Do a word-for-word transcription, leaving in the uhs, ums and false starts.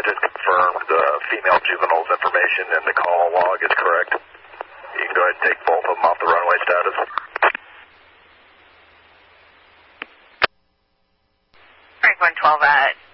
just confirmed the female juvenile's information and the call log is correct. You can go ahead and take both of them off the runway status. Frank one twelve at